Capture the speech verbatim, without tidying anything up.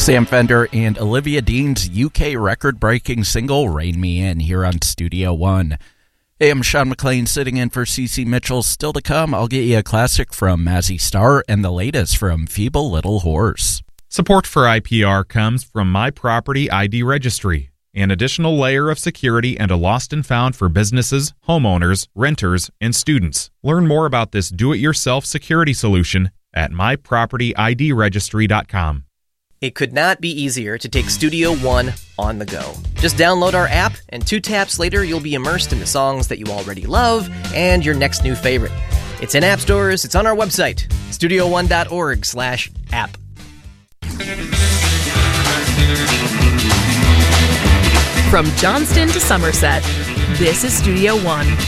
Sam Fender and Olivia Dean's U K record-breaking single, Rain Me In, here on Studio One. Hey, I'm Sean McLean, sitting in for C C Mitchell. Still to come, I'll get you a classic from Mazzy Star and the latest from Feeble Little Horse. Support for I P R comes from My Property I D Registry, an additional layer of security and a lost and found for businesses, homeowners, renters, and students. Learn more about this do-it-yourself security solution at my property I D registry dot com. It could not be easier to take Studio One on the go. Just download our app, and two taps later, you'll be immersed in the songs that you already love and your next new favorite. It's in app stores, it's on our website, studio one dot org slash app. From Johnston to Somerset, this is Studio One.